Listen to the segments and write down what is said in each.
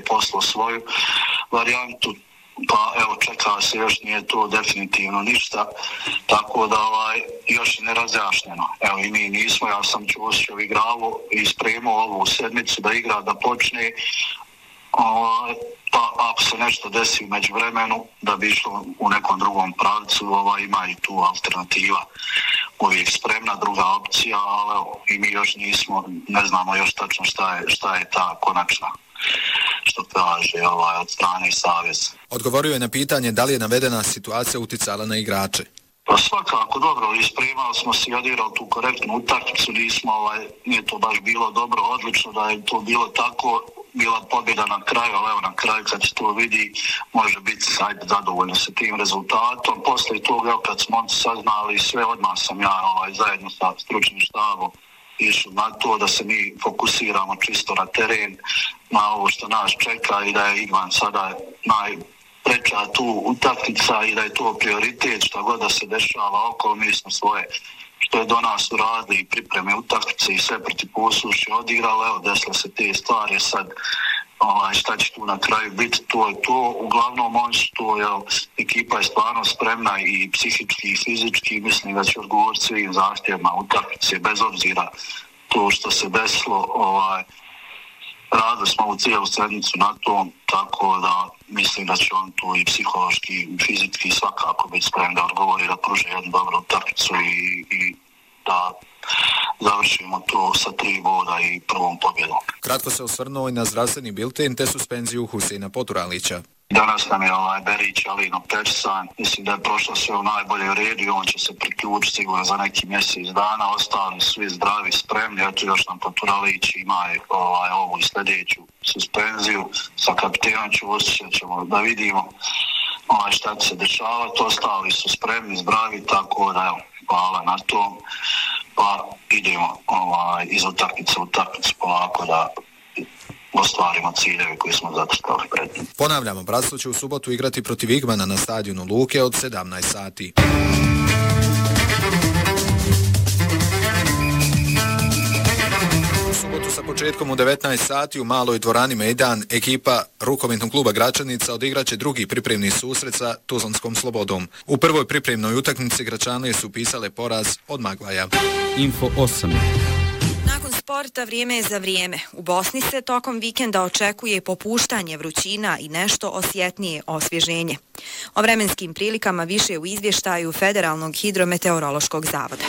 poslao svoju varijantu. Pa evo, čeka se, još nije to definitivno ništa, tako da još je nerazjašnjeno. Evo i mi nismo, ja sam Ćosićev igrao i spremao ovu sedmicu da igra, da počne, pa ako se nešto desi u međuvremenu da bi išlo u nekom drugom pravcu, ima i tu alternativa uvijek spremna, druga opcija, ali evo, i mi još nismo, ne znamo još tačno šta je ta konačna, što kaže od strane saveza. Odgovorio je na pitanje da li je navedena situacija uticala na igrače. Pa svakako dobro, ispremali smo se i odigrali tu korektnu utakmicu, nije to baš bilo dobro, odlično da je to bilo tako, bila pobjeda na kraju, ali evo na kraju kad se to vidi može biti zadovoljno sa tim rezultatom. Posle toga kad smo saznali sve, odmah sam ja zajedno sa stručnim štabom išli na to da se mi fokusiramo čisto na teren, na ovo što nas čeka i da je Igman sada najpreča tu utakmica i da je to prioritet, što god da se dešava okolo, mi smo svoje što je do nas uradili i pripreme utakmice i sve protiv Posušća odigrali, evo desile se te stvari, sad šta će tu na kraju biti, to je to. Uglavnom ekipa je stvarno spremna i psihički i fizički, mislim da će odgovoriti svim zahtjevima utakmice, bez obzira to što se desilo, radili smo u cijelu sedmicu na tom, tako da mislim da će on tu i psihološki i fizički svakako biti spreman da odgovori, da pruže jednu dobru utakmicu i da završimo to sa 3 boda i prvom pobjedom. Kratko se osvrnuo i na zdravstveni bilten te suspenziju Huseina Poturalića. Danas nam je Berić Alino Persan, mislim da je prošlo sve u najbolje redu i on će se priključiti sigurno za neki mjesec dana, ostali svi zdravi, spremni, eto još nam Poturalić ima ovu i sljedeću suspenziju, sa kapitenom Ćosićem ćemo da vidimo šta će se dešavati, ostali su spremni, zdravi, tako da hvala na tom, pa idemo iz utakmice u utakmicu polako da ostvarimo ciljeve koje smo zacrtali pred njim. Ponavljamo, Bratstvo će u subotu igrati protiv Igmana na stadionu Luke od 17 sati. U subotu sa početkom u 19 sati u maloj dvorani Mejdan ekipa rukometnog kluba Gračanica odigraće drugi pripremni susret sa Tuzlanskom Slobodom. U prvoj pripremnoj utakmici Gračane su upisale poraz od Maglaja. Info 8. Nakon sporta vrijeme je za vrijeme. U Bosni se tokom vikenda očekuje popuštanje vrućina i nešto osjetnije osvježenje. O vremenskim prilikama više u izvještaju Federalnog hidrometeorološkog zavoda.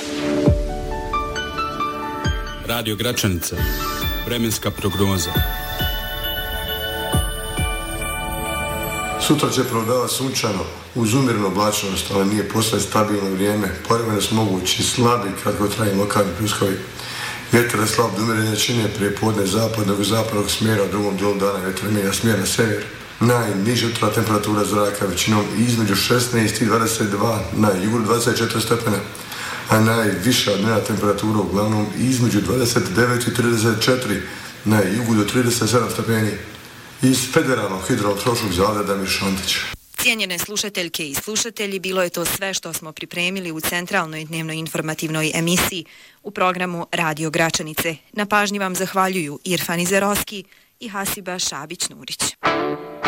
Radio Gračanica. Vremenska prognoza. Sutra će prevladavati sunčano uz umjerenu oblačnost, ali nije posve stabilno vrijeme. Povremeno su mogući slabi kratkotrajni lokalni pljuskovi. Vjetar slab do umjerene jačine prije podne zapadnog i zapadnog smjera, u drugom dijelu dana vjetar mijenja smjer na sever. Najniža jutra temperatura zraka većinom između 16 i 22, na jugu 24 stepena, a najviša dnevna temperatura uglavnom između 29 i 34, na jugu do 37 stepeni. Iz Federalnog hidrometeorološkog zavoda Damir Šantić. Cijenjene slušateljke i slušatelji, bilo je to sve što smo pripremili u centralnoj dnevnoj informativnoj emisiji u programu Radio Gračanice. Na pažnji vam zahvaljuju Irfan Izerovski i Hasiba Šabić-Nurić.